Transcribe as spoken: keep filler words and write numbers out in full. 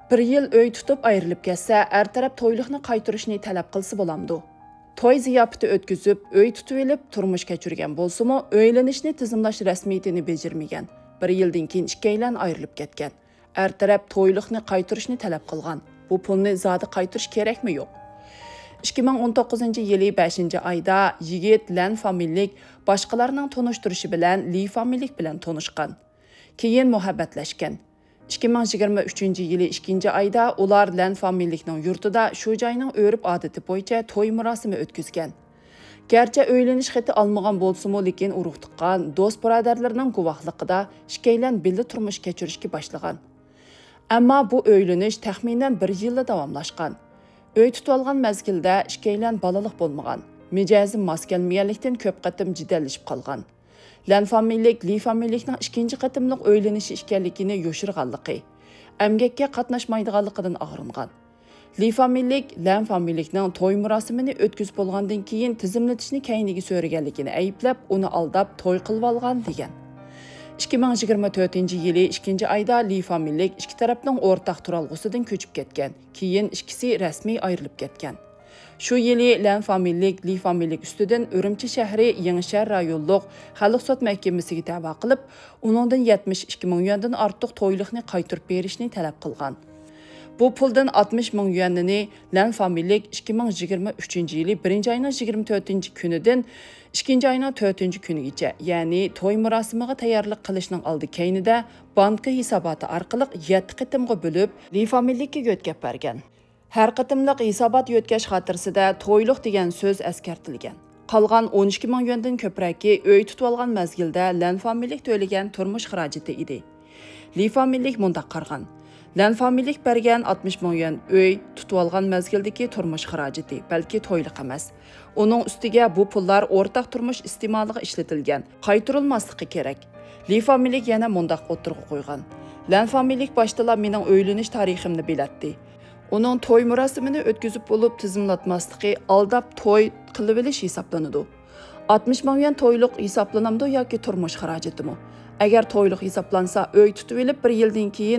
Bir yil öy tutup ayrılıp ketsa, er taraf to'yliqni qaytarishni talab qilsa bo'lamdi. To'y ziyofati o'tkazib, öy tutib elib turmush kechirgan bo'lsa-mu, o'ylanishni tizimlash rasmiyatini bejirmagan. Bir yildan keyin ikkilan ayrılıp ketgan. Er taraf to'yliqni qaytarishni talab qilgan. Bu pulni zodi qaytarish kerakmi yo'q? ikki ming o'n to'qqizinchi yili beshinchi oyda yigit Lan familiyalik boshqalarning tonishtirishi bilan Li familiyalik bilan tanishgan. Keyin muhabbatlashgan. ikki ming yigirma uchinchi yili ikkinchi oyda ular Lan familiyalikning yurtida shu joyning o'rib odati bo'yicha to'y murosimi o'tkazgan. Gerçi o'ylanish xati olmagan bo'lsa-mu, lekin urug' tuqqan do'st birodarlarning guvohligida ikkilan birga turmush kechirishga boshlagan. Ammo bu o'ylanish taxminan bir yilda davomlashgan. Öy tutib olgan mezgilda ikkilan balaliq bo'lmagan. Mijozi mos kelmaganlikdan ko'p qatim jidallashib qolgan. Lan familiyalik Li familiyalikning ikkinchi qatimliq o'ylanishi ekanligini yoshirganligi, amgakka qatnashmaydiganligidan og'ringan. Li familiyalik Lan familiyalikning to'y murosimini o'tkazib bo'lgandan keyin tizimlatishni kayniga so'raganligini ayblab, uni aldab to'y qilib olgan degan. ikki ming yigirma to'rtinchi yili ikkinchi oyda Li familiyalik ikki tarafning o'rtaq turalg'usidan ko'chib ketgan. Keyin ikkisi rasmiy ayrilib ketgan. Shu yili Lan familiyalik Li familiyalik ustidan Urumchi shahri Yangshar rayonlik xalq sud mahkamasiga da'vo qilib, uningdan yetmish ikki ming yuandan ortiq to'yliqni qaytarib berishni talab qilgan. Bu puldan oltmish ming yuanini Lan familiyalik ikki ming yigirma uchinchi yili birinchi oyning yigirma to'rtinchi kunidan ikkinchi oyning to'rtinchi kunigacha, ya'ni to'y murosimiga tayyorlik qilishning oldi keynida banka hisoboti orqali yetti qitimga bo'lib, Li familiyalikka yo'tkab bergan. Har qitimliq hisobot yo'tkash xotirasida to'yliq degan so'z askartilgan. Qolgan o'n ikki ming yuandan ko'pragi öy tutib olgan mezgilda Lan familiyalik to'lagan turmush xarajati edi. Li familiyalik mundaq qargan. Lan familiyalik bergan oltmish ming yuan öy tutib olgan mezgildagi turmush xarajati, balki to'yliq emas. Uning ustiga bu pullar o'rtaq turmush iste'moliga ishlatilgan, qaytarilmasligi kerak. Li familiyalik yana mundaq o'tirg'i qo'ygan. Lan familiyalik boshdalar mening o'ylanish tariximni bilatdi. Onun to'y murosimini o'tkazib bo'lib tizimlatmasligi aldab to'y qilib olish hisoblanadi. oltmish ming yuan to'yliq hisoblanamdi yoki turmush xarajatimi? Agar to'yliq hisoblansa, öy tutib olib bir yildan keyin